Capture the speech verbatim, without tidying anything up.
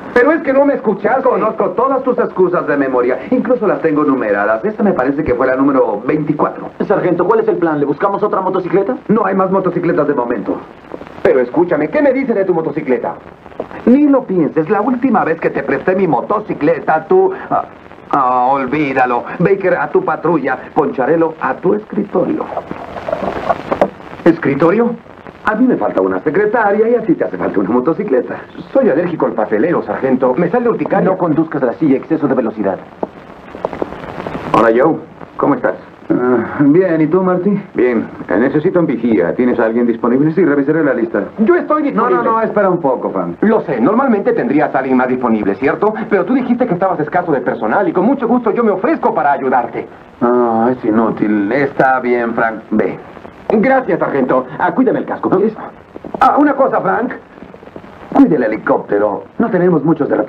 Pero es que no me escuchaste. Conozco todas tus excusas de memoria. Incluso las tengo numeradas. Esta me parece que fue la número veinticuatro. Sargento, ¿cuál es el plan? ¿Le buscamos otra motocicleta? No hay más motocicletas de momento. Pero escúchame, ¿qué me dice de tu motocicleta? Ni lo pienses. La última vez que te presté mi motocicleta, tú... Ah, ah, olvídalo. Baker a tu patrulla. Poncharelo a tu escritorio. ¿Escritorio? A mí me falta una secretaria y a ti te hace falta una motocicleta. Soy alérgico al papelero, sargento. Me sale urticaria. No conduzcas la silla, exceso de velocidad. Hola, Joe. ¿Cómo estás? Ah, bien, ¿y tú, Marty? Bien. Necesito un vigía. ¿Tienes a alguien disponible? Sí, revisaré la lista. Yo estoy No, disponible. no, no, espera un poco, Frank. Lo sé, normalmente tendrías a alguien más disponible, ¿cierto? Pero tú dijiste que estabas escaso de personal y con mucho gusto yo me ofrezco para ayudarte. Ah, es inútil. Está bien, Frank. Ve. Gracias, sargento. Ah, cuídame el casco, ¿quieres? Ah, una cosa, Frank. Cuide el helicóptero. No tenemos muchos de repuesto.